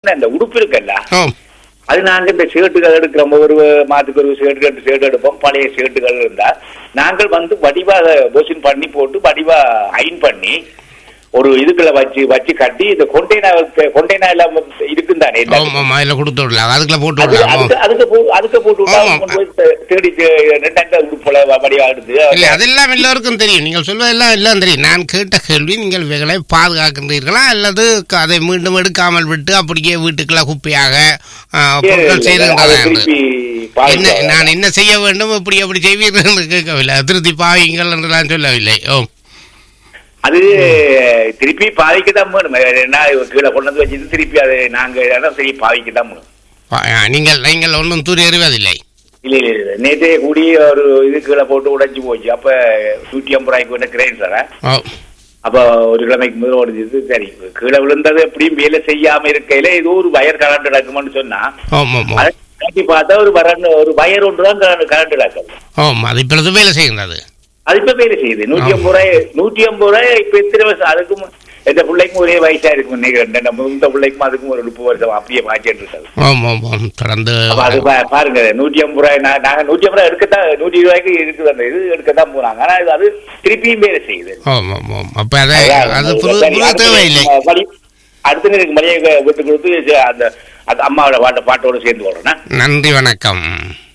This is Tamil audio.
சொன்னா இந்த உடுப்பு இருக்குல்ல ஓ அது நாங்க இந்த ஷர்ட்டுகள் எடுக்கிறோம், ஒரு மாதத்துக்கு ஒரு ஷர்ட் எடுப்போம். பழைய ஷர்ட்டுகள் இருந்தா நாங்கள் வந்து வடிவாக போஷன் பண்ணி போட்டு வடிவா அயன் பண்ணி ஒரு இதுக்குள்ள வச்சு கட்டி இந்த கொண்டைனர் எல்லாம் இருக்கும் தானே கொடுத்து விடலாம், அதுக்குள்ள போட்டு அதுக்கு போட்டு விட்டா தேடி உடுப்புல வடிவா எடுத்து அதெல்லாம் எல்லோருக்கும் தெரியும். நீங்கள் சொல்வதெல்லாம் எல்லாம் தெரியும். நான் கேட்ட கேள்வி, நீங்கள் இவைகளை பாதுகாக்கின்றீர்களா அல்லது அதை மீண்டும் எடுக்காமல் விட்டு அப்படியே வீட்டுக்குள்ள குப்பையாக பொருட்கள் செய்திருக்கிறதா? நான் என்ன செய்ய வேண்டும், இப்படி அப்படி செய்வீர்கள் என்று கேட்கவில்லை. திருத்தி பாவீங்கள் என்று நான் சொல்லவில்லை. ஓ அது திருப்பி பாவிக்கத்தான் வேணும். கீழே கொண்டு வந்து வச்சு திருப்பி அதை நாங்க சரி பாவிக்கத்தான் வேணும். நீங்கள் ஒன்றும் தூரி எறிவதில்லை? இல்ல நேற்றே கூடி ஒரு இது கீழே போட்டு உடைஞ்சு போச்சு. அப்ப 150 ரூபாய்க்கு வேண்ட கிரேன் சார். அப்ப ஒரு கிழமைக்கு முதல் உடைஞ்சது. சரி கீழே விழுந்தது எப்படியும் வேலை செய்யாம இருக்கையில ஏதோ ஒரு வயர் கரண்ட் நடக்கும்னு சொன்னா பார்த்தா ஒரு வயர் ஒன்றுதான் கரண்ட் நடக்கும். அது இப்பொழுது வேலை செய்கிறது. அது இப்ப வேலை செய்யுது. 150 ரூபாய் இப்ப எத்தனை வருஷம்? அதுக்கும் எந்த பிள்ளைக்கும் ஒரே வயசா இருக்கும். இந்த பிள்ளைக்கும் அதுக்கும் ஒரு 30 வருஷம் அப்படியே மாற்றிட்டு இருக்காது. அது பாருங்க 150 ரூபாய். நாங்க 150 ரூபாய் எடுக்கத்தான் 120 ரூபாய்க்கு இருக்குது அந்த இது எடுக்கத்தான் போனாங்க. ஆனா அது திருப்பியும் வேலை செய்யுது. அடுத்த நேருக்கு மளிகை விட்டு கொடுத்து அந்த அம்மாவோட பாட்டோட சேர்ந்து போடுறேன். நன்றி, வணக்கம்.